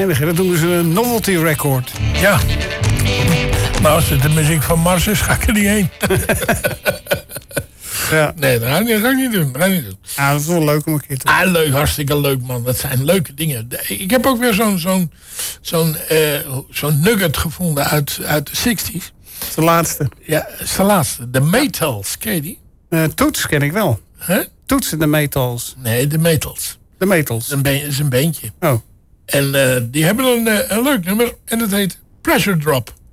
geinig. Dat doen ze een novelty record. Ja. Maar als het de muziek van Mars is, ga ik er niet heen. Ja. Nee, dat ga ik niet doen. Ah, dat is wel leuk om een keer te doen. Leuk, hartstikke leuk, man. Dat zijn leuke dingen. Ik heb ook weer zo'n nugget gevonden uit de 60s. De laatste. Ja, dat is de laatste. De Metals, ken je die? Toets ken ik wel. Huh? Toets en de Metals. Nee, de Metals. De Metals. Dat is een beentje. Oh. En die hebben een leuk nummer. En dat heet Pressure Drop.